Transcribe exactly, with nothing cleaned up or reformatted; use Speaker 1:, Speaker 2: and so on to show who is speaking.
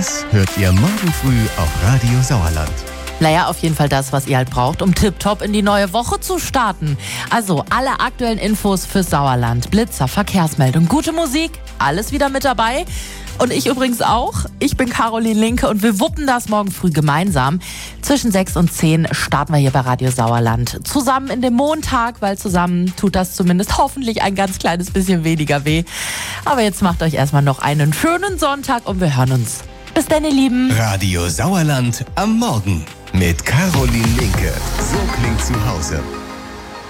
Speaker 1: Das hört ihr morgen früh auf Radio Sauerland.
Speaker 2: Naja, auf jeden Fall das, was ihr halt braucht, um tipptopp in die neue Woche zu starten. Also alle aktuellen Infos fürs Sauerland, Blitzer, Verkehrsmeldung, gute Musik, alles wieder mit dabei. Und ich übrigens auch. Ich bin Caroline Linke und wir wuppen das morgen früh gemeinsam. Zwischen sechs und zehn starten wir hier bei Radio Sauerland. Zusammen in den Montag, weil zusammen tut das zumindest hoffentlich ein ganz kleines bisschen weniger weh. Aber jetzt macht euch erstmal noch einen schönen Sonntag und wir hören uns. Bis dann, ihr Lieben.
Speaker 1: Radio Sauerland am Morgen mit Caroline Linke. So klingt zu Hause.